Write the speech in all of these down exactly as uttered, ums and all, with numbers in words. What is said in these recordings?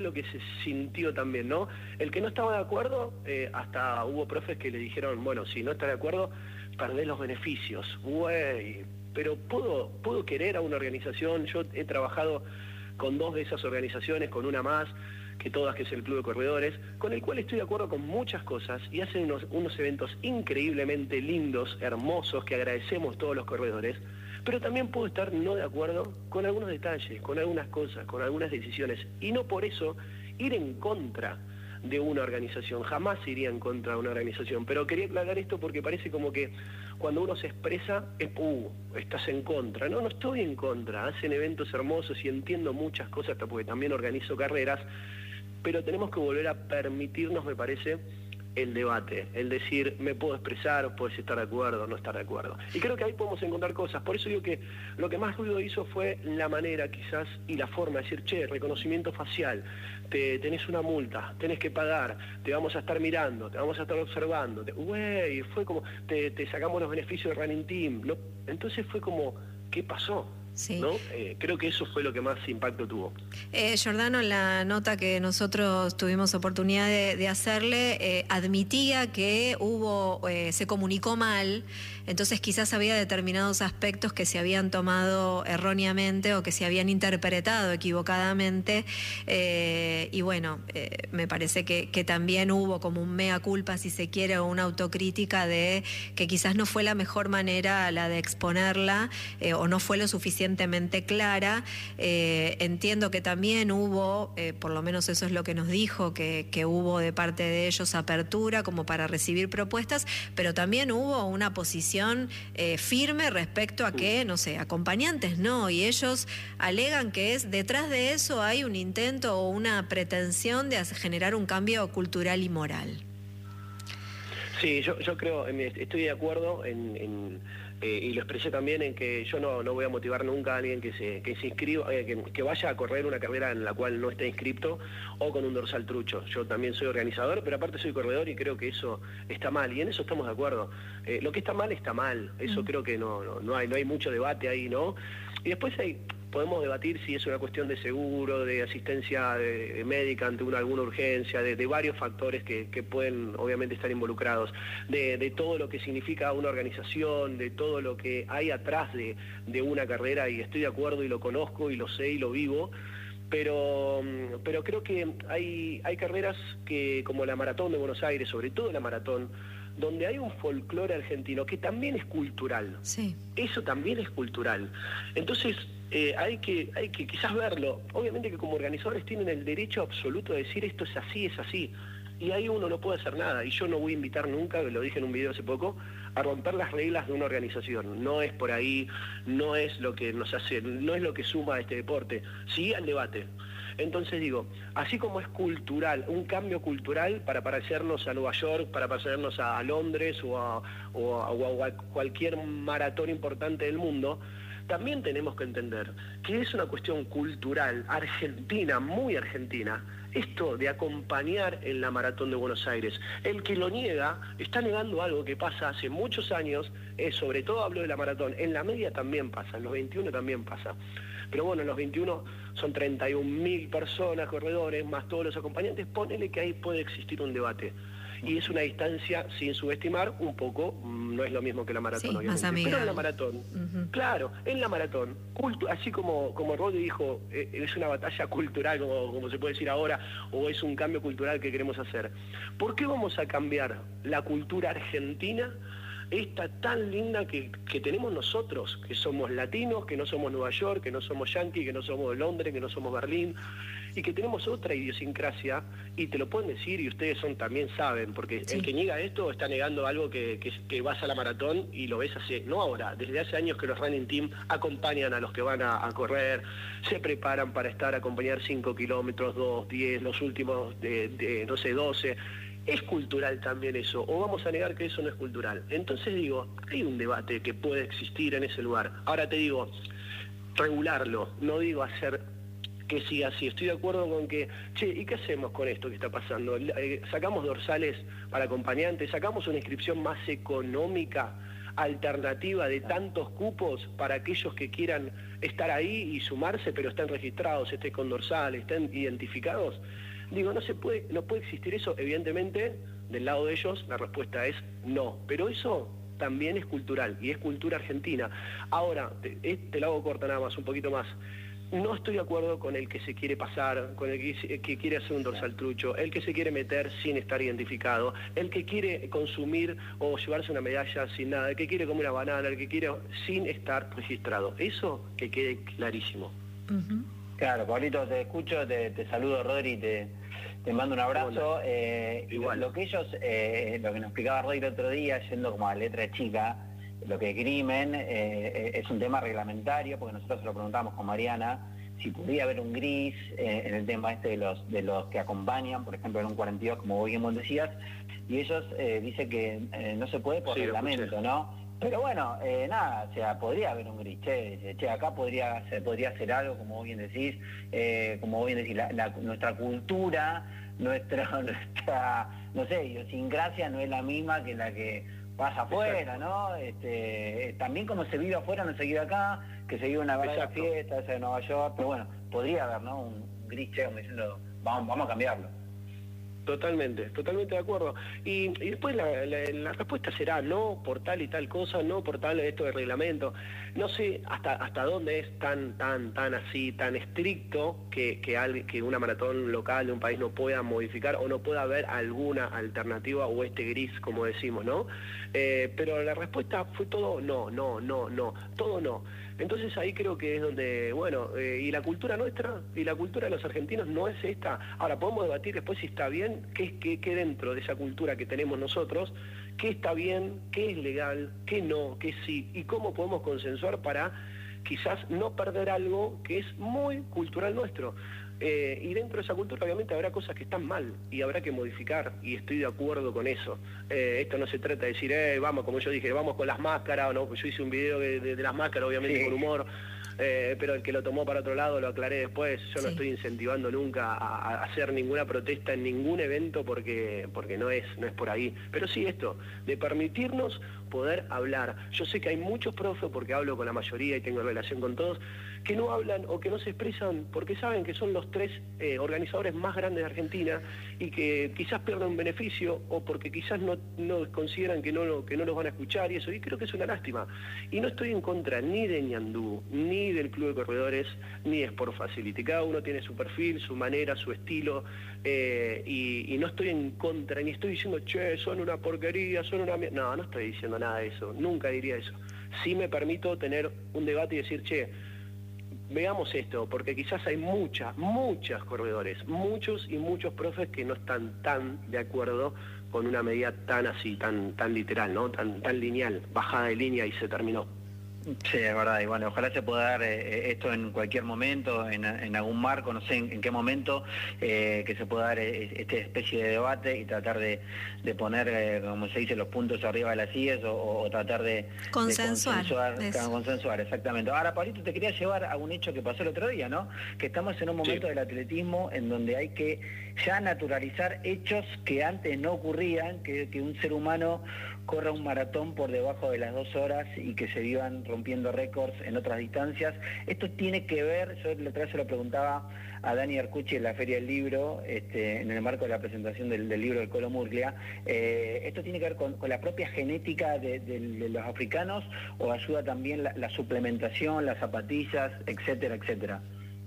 lo que se sintió también, ¿no? El que no estaba de acuerdo, eh, hasta hubo profes que le dijeron, bueno, si no está de acuerdo, perdés los beneficios. Güey, pero ¿puedo, puedo querer a una organización? Yo he trabajado con dos de esas organizaciones, con una más que todas, que es el Club de Corredores, con el cual estoy de acuerdo con muchas cosas y hacen unos, unos eventos increíblemente lindos, hermosos, que agradecemos todos los corredores, pero también puedo estar no de acuerdo con algunos detalles, con algunas cosas, con algunas decisiones, y no por eso ir en contra de una organización. Jamás iría en contra de una organización, pero quería aclarar esto porque parece como que cuando uno se expresa, es, uh, estás en contra. No, no estoy en contra. Hacen eventos hermosos y entiendo muchas cosas, porque también organizo carreras, pero tenemos que volver a permitirnos, me parece, el debate, el decir, me puedo expresar, puedes estar de acuerdo o no estar de acuerdo. Y creo que ahí podemos encontrar cosas. Por eso digo que lo que más ruido hizo fue la manera, quizás, y la forma de decir, che, reconocimiento facial, te, tenés una multa, tenés que pagar, te vamos a estar mirando, te vamos a estar observando. Güey, fue como, te, te sacamos los beneficios de Running Team. ¿No? Entonces fue como, ¿qué pasó? Sí. ¿No? Eh, creo que eso fue lo que más impacto tuvo. Eh, Giordano, la nota que nosotros tuvimos oportunidad de, de hacerle, eh, admitía que hubo, eh, se comunicó mal, entonces quizás había determinados aspectos que se habían tomado erróneamente o que se habían interpretado equivocadamente, eh, y bueno, eh, me parece que, que también hubo como un mea culpa, si se quiere, o una autocrítica de que quizás no fue la mejor manera la de exponerla, eh, o no fue lo suficientemente clara. Eh, entiendo que también hubo, eh, por lo menos eso es lo que nos dijo, que, que hubo de parte de ellos apertura como para recibir propuestas, pero también hubo una posición eh, firme respecto a que, no sé, acompañantes no, y ellos alegan que es detrás de eso hay un intento o una pretensión de generar un cambio cultural y moral. Sí, yo, yo creo, estoy de acuerdo en, en eh, y lo expresé también en que yo no, no voy a motivar nunca a alguien que se, que se inscriba, eh, que, que vaya a correr una carrera en la cual no esté inscripto o con un dorsal trucho. Yo también soy organizador, pero aparte soy corredor y creo que eso está mal, y en eso estamos de acuerdo. Eh, lo que está mal está mal, eso mm. creo que no, no, no hay, no hay mucho debate ahí, ¿no? Y después hay... podemos debatir si es una cuestión de seguro, de asistencia de, de médica ante una, alguna urgencia, de, de varios factores que, que pueden obviamente estar involucrados, de, de todo lo que significa una organización, de todo lo que hay atrás de, de una carrera, y estoy de acuerdo y lo conozco y lo sé y lo vivo, pero, pero creo que hay, hay carreras que, como la Maratón de Buenos Aires, sobre todo la Maratón, donde hay un folclore argentino que también es cultural. Sí. Eso también es cultural. Entonces, eh, hay que, hay que quizás verlo. Obviamente que como organizadores tienen el derecho absoluto de decir esto es así, es así. Y ahí uno no puede hacer nada. Y yo no voy a invitar nunca, lo dije en un video hace poco, a romper las reglas de una organización. No es por ahí, no es lo que nos hace, no es lo que suma a este deporte. Sí al debate. Entonces digo, así como es cultural, un cambio cultural para parecernos a Nueva York, para parecernos a, a Londres o a, o, a, o a cualquier maratón importante del mundo, también tenemos que entender que es una cuestión cultural, argentina, muy argentina, esto de acompañar en la Maratón de Buenos Aires. El que lo niega está negando algo que pasa hace muchos años, eh, sobre todo hablo de la Maratón, en la media también pasa, en los veintiuno también pasa. Pero bueno, en los veintiuno son treinta y un mil personas, corredores, más todos los acompañantes, ponele que ahí puede existir un debate. Y es una distancia, sin subestimar, un poco, no es lo mismo que la maratón, sí, obviamente. Más pero en la maratón, uh-huh. claro, en la maratón, cultu- así como, como Rodri dijo, eh, es una batalla cultural, como, como se puede decir ahora, o es un cambio cultural que queremos hacer. ¿Por qué vamos a cambiar la cultura argentina, esta tan linda que, que tenemos nosotros, que somos latinos, que no somos Nueva York, que no somos Yankee, que no somos Londres, que no somos Berlín, y que tenemos otra idiosincrasia, y te lo pueden decir, y ustedes son también saben, porque sí. El que niega esto está negando algo que, que, que vas a la maratón y lo ves hace, no ahora, desde hace años que los running team acompañan a los que van a, a correr, se preparan para estar, acompañar cinco kilómetros, dos, diez, los últimos de, de, no sé, doce. Es cultural también eso, o vamos a negar que eso no es cultural. Entonces digo, hay un debate que puede existir en ese lugar. Ahora te digo, regularlo, no digo hacer que siga así. Estoy de acuerdo con que, che, ¿y qué hacemos con esto que está pasando? Eh, ¿Sacamos dorsales para acompañantes? ¿Sacamos una inscripción más económica alternativa de tantos cupos para aquellos que quieran estar ahí y sumarse, pero estén registrados, estén con dorsal, estén identificados. Digo, no se puede, no puede existir eso. Evidentemente, del lado de ellos, la respuesta es no. Pero eso también es cultural, y es cultura argentina. Ahora, te, te lo hago corta nada más, un poquito más. No estoy de acuerdo con el que se quiere pasar, con el que, que quiere hacer un dorsal trucho, el que se quiere meter sin estar identificado, el que quiere consumir o llevarse una medalla sin nada, el que quiere comer una banana, el que quiere sin estar registrado. Eso que quede clarísimo. Uh-huh. Claro, Pablito, te escucho, te, te saludo, Rodri, te, te mando un abrazo. Eh, Igual. Lo, lo que ellos, eh, lo que nos explicaba Rodri el otro día, yendo como a letra chica, lo que es crimen, eh, es un tema reglamentario, porque nosotros se lo preguntamos con Mariana, si podía haber un gris eh, en el tema este de los de los que acompañan, por ejemplo en un cuarenta y dos, como vos bien decías, y ellos eh, dicen que eh, no se puede por sí, reglamento, ¿no? Pero bueno, eh, nada, o sea, podría haber un gris, che, che acá podría, se podría hacer algo, como vos bien decís, eh, como vos bien decís, la, la, nuestra cultura, nuestra, nuestra, no sé, idiosincrasia no es la misma que la que pasa afuera, ¿no? Este, también como se vive afuera, no se vive acá, que se vive una verdadera fiesta, esa de Nueva York, pero bueno, podría haber, ¿no? Un gris, che, como diciendo, vamos, vamos a cambiarlo. Totalmente, totalmente de acuerdo. Y, y después la, la, la respuesta será no por tal y tal cosa, no por tal esto de reglamento. No sé hasta hasta dónde es tan tan tan así, tan estricto que, que, al, que una maratón local de un país no pueda modificar o no pueda haber alguna alternativa o este gris, como decimos, ¿no? Eh, pero la respuesta fue todo no, no, no, no, todo no. Entonces ahí creo que es donde, bueno, eh, y la cultura nuestra, y la cultura de los argentinos no es esta. Ahora, podemos debatir después si está bien, qué, qué, qué dentro de esa cultura que tenemos nosotros, qué está bien, qué es legal, qué no, qué sí, y cómo podemos consensuar para quizás no perder algo que es muy cultural nuestro. Eh, y dentro de esa cultura obviamente habrá cosas que están mal y habrá que modificar, y estoy de acuerdo con eso. Eh, esto no se trata de decir, eh, vamos, como yo dije, vamos con las máscaras, ¿no? Pues yo hice un video de, de, de las máscaras, obviamente sí, con humor, eh, pero el que lo tomó para otro lado lo aclaré después. Yo no sí. estoy incentivando nunca a, a hacer ninguna protesta en ningún evento porque, porque no es, no es por ahí. Pero sí esto, de permitirnos poder hablar. Yo sé que hay muchos profes, porque hablo con la mayoría y tengo relación con todos, que no hablan o que no se expresan porque saben que son los tres eh, organizadores más grandes de Argentina y que quizás pierdan un beneficio o porque quizás no, no consideran que no, que no los van a escuchar y eso, y creo que es una lástima. Y no estoy en contra ni de Ñandú, ni del Club de Corredores, ni de Sport Facility. Cada uno tiene su perfil, su manera, su estilo, eh, y, y no estoy en contra, ni estoy diciendo, che, son una porquería, son una... No, no estoy diciendo nada de eso, nunca diría eso. Sí me permito tener un debate y decir, che, veamos esto, porque quizás hay muchas, muchas corredores, muchos y muchos profes que no están tan de acuerdo con una medida tan así, tan tan literal, ¿no? Tan tan lineal, bajada de línea y se terminó. Sí, es verdad, y bueno, ojalá se pueda dar eh, esto en cualquier momento, en, en algún marco, no sé en, en qué momento, eh, que se pueda dar eh, esta especie de debate y tratar de, de poner, eh, como se dice, los puntos arriba de las sillas o, o tratar de consensuar. De consensuar, consensuar, exactamente. Ahora, Pablito, te quería llevar a un hecho que pasó el otro día, ¿no? Que estamos en un momento sí. del atletismo en donde hay que ya naturalizar hechos que antes no ocurrían, que, que un ser humano corra un maratón por debajo de las dos horas y que se vivan rompiendo récords en otras distancias. Esto tiene que ver, yo la otra vez se lo preguntaba a Dani Arcucci en la Feria del Libro, este, en el marco de la presentación del, del libro del Colo Murglia, eh, ¿esto tiene que ver con, con la propia genética de, de, de los africanos o ayuda también la, la suplementación, las zapatillas, etcétera, etcétera?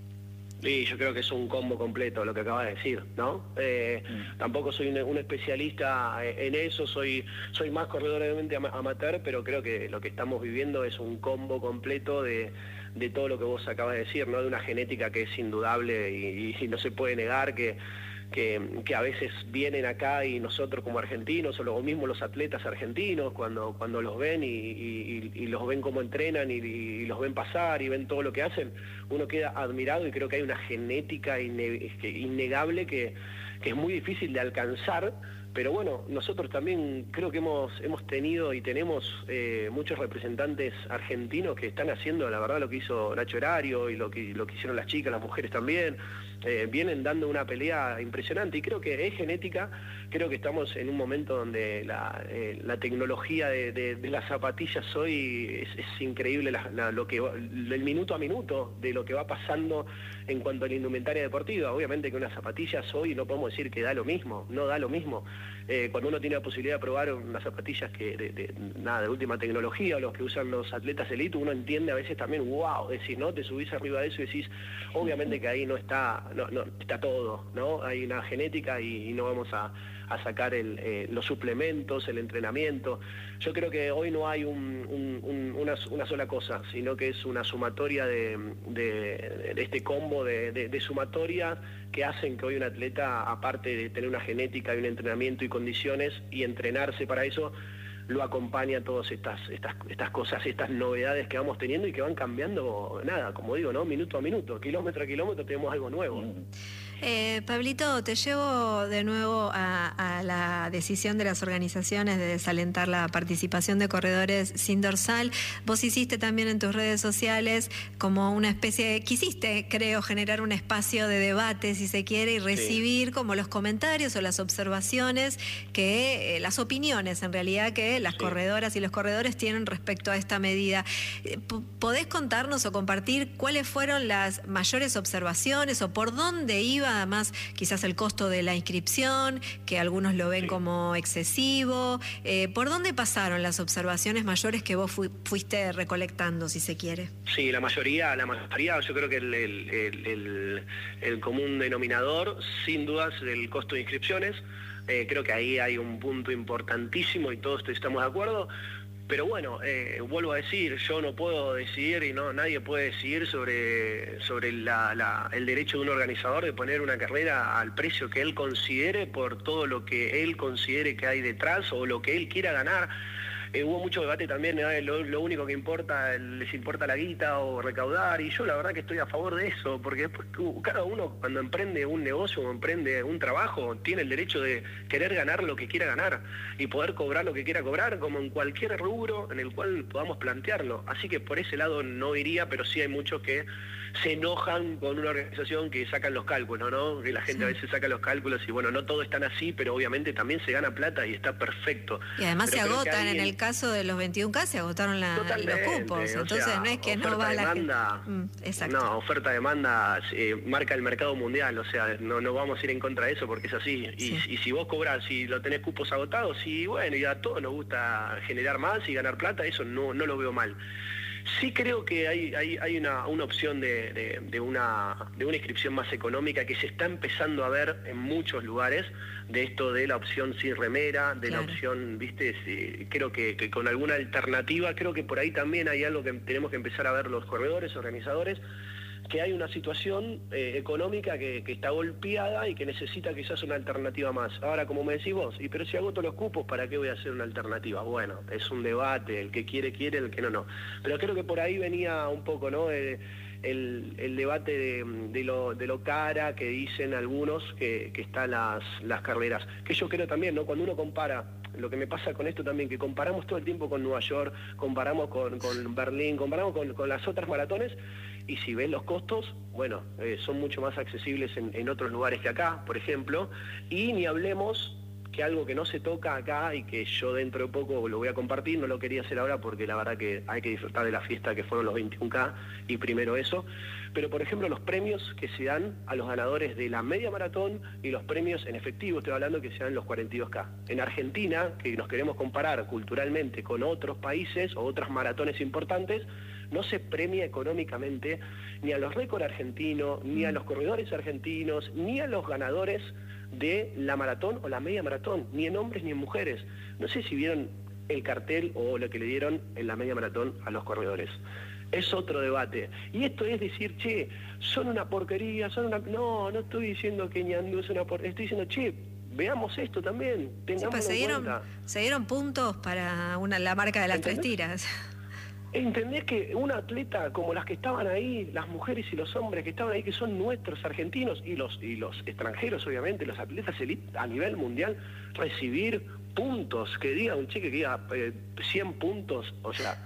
Sí, yo creo que es un combo completo lo que acabas de decir, ¿no? Eh, mm. Tampoco soy un, un especialista en eso, soy soy más corredor obviamente amateur, pero creo que lo que estamos viviendo es un combo completo de, de todo lo que vos acabas de decir, ¿no? De una genética que es indudable y, y no se puede negar que... Que, que a veces vienen acá y nosotros como argentinos, o lo mismo los atletas argentinos, cuando, cuando los ven y, y, y los ven cómo entrenan y, y los ven pasar y ven todo lo que hacen, uno queda admirado y creo que hay una genética inne, innegable que, que es muy difícil de alcanzar. Pero bueno, nosotros también creo que hemos hemos tenido y tenemos eh, muchos representantes argentinos que están haciendo, la verdad, lo que hizo Nacho Erario y lo que, lo que hicieron las chicas, las mujeres también. Eh, vienen dando una pelea impresionante y creo que es genética. Creo que estamos en un momento donde la, eh, la tecnología de, de, de las zapatillas hoy es, es increíble, la, la, lo que el minuto a minuto de lo que va pasando en cuanto a la indumentaria deportiva. Obviamente que unas zapatillas hoy no podemos decir que da lo mismo, no da lo mismo. Eh, cuando uno tiene la posibilidad de probar unas zapatillas que de, de, nada, de última tecnología, o los que usan los atletas elite, uno entiende a veces también, wow, decís, ¿no? Te subís arriba de eso y decís, obviamente que ahí no está, no, no, está todo, ¿no? Hay una genética y, y no vamos a, a sacar el, eh, los suplementos, el entrenamiento. Yo creo que hoy no hay un, un, un, una, una sola cosa, sino que es una sumatoria de, de, de este combo de, de, de sumatoria que hacen que hoy un atleta, aparte de tener una genética y un entrenamiento y condiciones y entrenarse para eso, lo acompaña a todas estas, estas, estas cosas, estas novedades que vamos teniendo y que van cambiando, nada, como digo, ¿no? Minuto a minuto, kilómetro a kilómetro tenemos algo nuevo. Eh, Pablito, te llevo de nuevo a, a la decisión de las organizaciones de desalentar la participación de corredores sin dorsal. Vos hiciste también en tus redes sociales como una especie de, quisiste, creo, generar un espacio de debate, si se quiere, y recibir sí. como los comentarios o las observaciones, que eh, las opiniones en realidad que las sí. corredoras y los corredores tienen respecto a esta medida. ¿Podés contarnos o compartir cuáles fueron las mayores observaciones o por dónde iba además quizás el costo de la inscripción, que algunos lo ven sí. como excesivo? Eh, ¿Por dónde pasaron las observaciones mayores que vos fu fuiste recolectando, si se quiere? Sí, la mayoría, la mayoría, yo creo que el, el, el, el, el común denominador, sin dudas, del costo de inscripciones. Eh, creo que ahí hay un punto importantísimo y todos estamos de acuerdo. Pero bueno, eh, vuelvo a decir, yo no puedo decidir y no nadie puede decidir sobre, sobre la, la, el derecho de un organizador de poner una carrera al precio que él considere por todo lo que él considere que hay detrás o lo que él quiera ganar. Eh, hubo mucho debate también, ¿eh? lo, lo único que importa, les importa la guita o recaudar, y yo la verdad que estoy a favor de eso, porque después uh, cada uno cuando emprende un negocio o emprende un trabajo tiene el derecho de querer ganar lo que quiera ganar y poder cobrar lo que quiera cobrar, como en cualquier rubro en el cual podamos plantearlo. Así que por ese lado no iría, pero sí hay muchos que se enojan con una organización que sacan los cálculos, ¿no? Que la gente sí. a veces saca los cálculos y bueno, no todo es tan así, pero obviamente también se gana plata y está perfecto. Y además pero se agotan, alguien... en el caso de los veintiún K se agotaron la, los cupos, entonces sea, no es que no va la demanda, gente. Mm, exacto. No, oferta-demanda eh, marca el mercado mundial, o sea, no, no vamos a ir en contra de eso porque es así. Y, sí. y si vos cobrás, si lo tenés cupos agotados, y bueno, y a todos nos gusta generar más y ganar plata, eso no, no lo veo mal. Sí creo que hay, hay, hay una, una opción de, de, de, una, de una inscripción más económica que se está empezando a ver en muchos lugares, de esto de la opción sin remera, de claro. la opción, viste, sí, creo que, que con alguna alternativa, creo que por ahí también hay algo que tenemos que empezar a ver los corredores, organizadores, que hay una situación eh, económica que, que está golpeada y que necesita quizás una alternativa más. Ahora, como me decís vos, y pero si agoto los cupos, ¿para qué voy a hacer una alternativa? Bueno, es un debate, el que quiere, quiere, el que no, no. Pero creo que por ahí venía un poco, ¿no? Eh, el, el debate de, de, lo, de lo cara que dicen algunos que, que están las, las carreras. Que yo creo también, ¿no? Cuando uno compara, lo que me pasa con esto también, que comparamos todo el tiempo con Nueva York, comparamos con, con Berlín, comparamos con, con las otras maratones, y si ves los costos, bueno, eh, son mucho más accesibles en, en otros lugares que acá, por ejemplo, y ni hablemos que algo que no se toca acá y que yo dentro de poco lo voy a compartir, no lo quería hacer ahora porque la verdad que hay que disfrutar de la fiesta que fueron los veintiún K y primero eso, pero por ejemplo los premios que se dan a los ganadores de la media maratón y los premios en efectivo, estoy hablando que se dan los cuarenta y dos K. En Argentina, que nos queremos comparar culturalmente con otros países o otras maratones importantes, no se premia económicamente ni a los récords argentinos, ni a los corredores argentinos, ni a los ganadores de la maratón o la media maratón, ni en hombres ni en mujeres. No sé si vieron el cartel o lo que le dieron en la media maratón a los corredores. Es otro debate. Y esto es decir, che, son una porquería, son una... No, no estoy diciendo que Ñandú es una porquería, estoy diciendo, che, veamos esto también, tengamos sí, pues se en dieron, cuenta. Se dieron puntos para una, la marca de las ¿Entendés? Tres tiras. ¿Entendés que un atleta como las que estaban ahí, las mujeres y los hombres que estaban ahí, que son nuestros argentinos y los, y los extranjeros, obviamente, los atletas elite a nivel mundial, recibir puntos, que diga un chique que diga eh, cien puntos, o sea,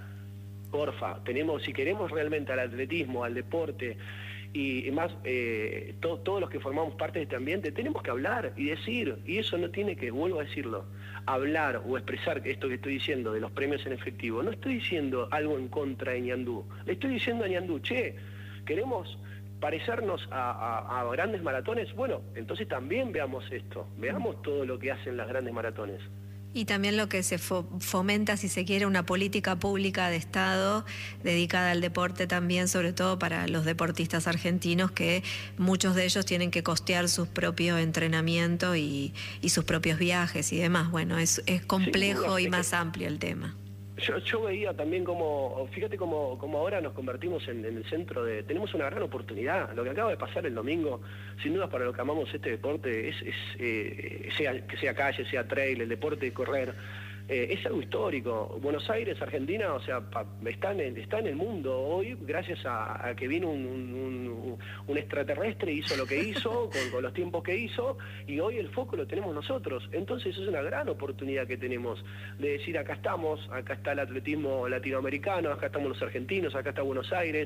porfa, tenemos, si queremos realmente al atletismo, al deporte, y, y más eh, to, todos los que formamos parte de este ambiente, tenemos que hablar y decir, y eso no tiene que, vuelvo a decirlo, hablar o expresar esto que estoy diciendo de los premios en efectivo. No estoy diciendo algo en contra de Ñandú, le estoy diciendo a Ñandú, che, queremos parecernos a, a, a grandes maratones, bueno, entonces también veamos esto, veamos todo lo que hacen las grandes maratones. Y también lo que se fo fomenta, si se quiere, una política pública de Estado dedicada al deporte también, sobre todo para los deportistas argentinos, que muchos de ellos tienen que costear sus propios entrenamientos y, y sus propios viajes y demás. Bueno, es, es complejo y más amplio el tema. Yo, yo veía también como, fíjate como, como ahora nos convertimos en, en el centro de, tenemos una gran oportunidad, lo que acaba de pasar el domingo, sin duda para lo que amamos este deporte, es, es eh, sea, que sea calle, sea trail, el deporte de correr, eh, es algo histórico. Buenos Aires, Argentina, o sea, pa, está, en el, está en el mundo hoy gracias a, a que vino un, un, un, un extraterrestre, hizo lo que hizo, con, con los tiempos que hizo, y hoy el foco lo tenemos nosotros. Entonces es una gran oportunidad que tenemos de decir, acá estamos, acá está el atletismo latinoamericano, acá estamos los argentinos, acá está Buenos Aires,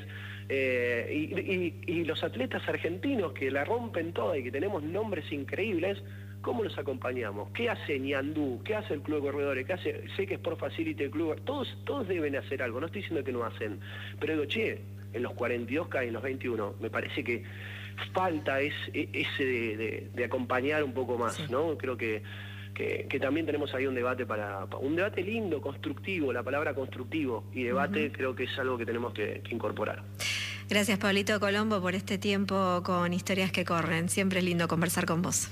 eh, y, y, y los atletas argentinos que la rompen toda y que tenemos nombres increíbles. ¿Cómo los acompañamos? ¿Qué hace Ñandú? ¿Qué hace el Club de Corredores? ¿Qué hace? Sé que Sport Facility, el club, todos, todos deben hacer algo, no estoy diciendo que no hacen, pero digo, che, en los cuarenta y dos K y en los veintiuno, me parece que falta es, ese de, de, de acompañar un poco más, sí. ¿No? Creo que, que, que también tenemos ahí un debate para, un debate lindo, constructivo, la palabra constructivo y debate, uh-huh. Creo que es algo que tenemos que, que incorporar. Gracias, Pablito Colombo, por este tiempo con Historias que Corren. Siempre es lindo conversar con vos.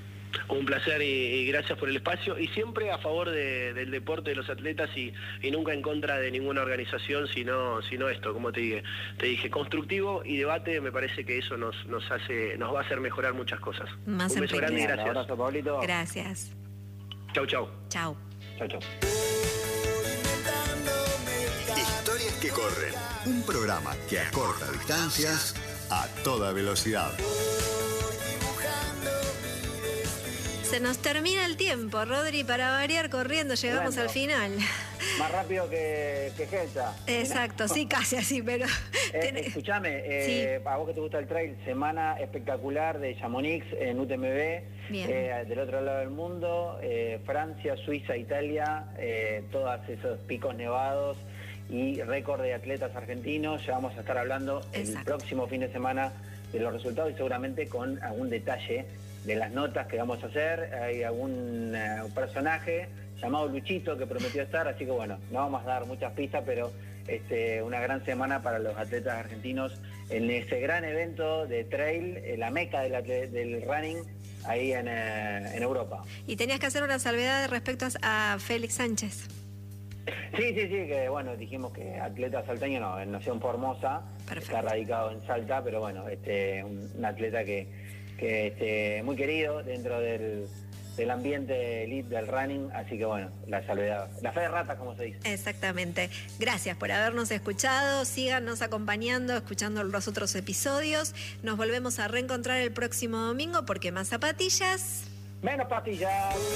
Un placer y, y gracias por el espacio y siempre a favor de, del deporte de los atletas y, y nunca en contra de ninguna organización, sino, sino esto, como te dije, te dije, constructivo y debate, me parece que eso nos, nos hace, nos va a hacer mejorar muchas cosas. Más un beso grande y gracias. Un abrazo, Pablito. Gracias. Chau, chau. Chau. Chau, chau. Historias que corren, un programa que acorta distancias a toda velocidad. Se nos termina el tiempo, Rodri, para variar corriendo, llegamos bueno, al final. Más rápido que, que Gelsa. Exacto, sí, casi así, pero... Eh, escuchame, eh, sí. A vos que te gusta el trail, semana espectacular de Chamonix en U T M B, eh, del otro lado del mundo, eh, Francia, Suiza, Italia, eh, todos esos picos nevados y récord de atletas argentinos. Ya vamos a estar hablando Exacto. El próximo fin de semana de los resultados y seguramente con algún detalle de las notas que vamos a hacer. Hay algún uh, personaje llamado Luchito que prometió estar, así que bueno, no vamos a dar muchas pistas, pero este, una gran semana para los atletas argentinos en ese gran evento de trail, la meca del, del running, ahí en, uh, en Europa. Y tenías que hacer una salvedad respecto a Félix Sánchez. Sí, sí, sí, que bueno, dijimos que atleta salteño, no, nació en Formosa, Perfecto. Está radicado en Salta, pero bueno, este, un, un atleta que que este, muy querido dentro del, del ambiente elite del running, así que bueno, la salvedad, la fe de rata, como se dice. Exactamente. Gracias por habernos escuchado, síganos acompañando, escuchando los otros episodios. Nos volvemos a reencontrar el próximo domingo porque más zapatillas... Menos pastillas.